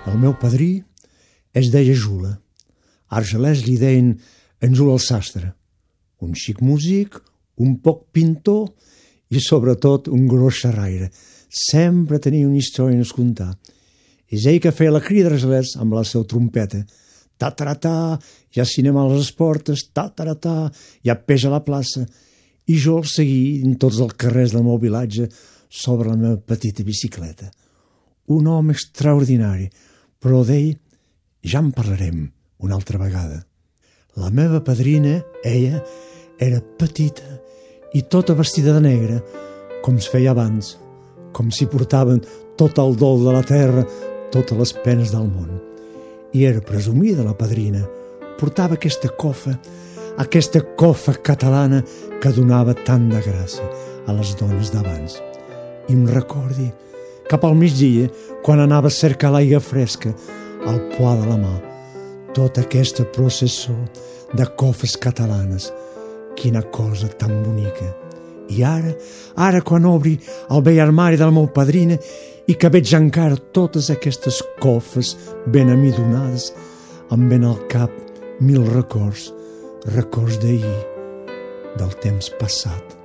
El meu padrí es deia Jula. A Argelès li deien en Jula el sastre. Un xic músic, un poc pintor i sobretot un gros xerraire. Sempre tenia una història a contar. És ell que feia la crida d'Argelès amb la seva trompeta. Ta-ta-ra-ta, hi ha cinema a les portes, ta-ta-ra-ta, hi ha peix a la plaça. I jo el seguia en tots els carrers del meu vilatge sobre la meva petita bicicleta. Un home extraordinari, però d'ell ja en parlarem una altra vegada. La meva padrina, ella, era petita i tota vestida de negre, com es feia abans, com si portaven tot el dol de la terra, totes les penes del món. I era presumida la padrina, portava aquesta cofa catalana que donava tant de gràcia a les dones d'abans. I em recordi, cap al migdia, quan anava a cercar l'aigua fresca, al poà de la mà, tota aquesta processó de cofes catalanes. Quina cosa tan bonica. I ara quan obri el vell armari de la meva padrina i que veig encara totes aquestes cofes ben amidonades, em ven al cap mil records d'ahir, del temps passat.